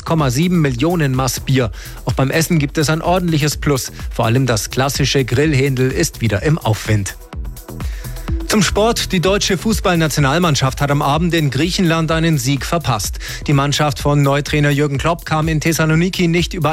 6,7 Millionen Maß Bier. Auch beim Essen gibt es ein ordentliches Plus. Vor allem das klassische Grillhändel ist wieder im Aufwind. Zum Sport. Die deutsche Fußballnationalmannschaft hat am Abend in Griechenland einen Sieg verpasst. Die Mannschaft von Neutrainer Jürgen Klopp kam in Thessaloniki nicht über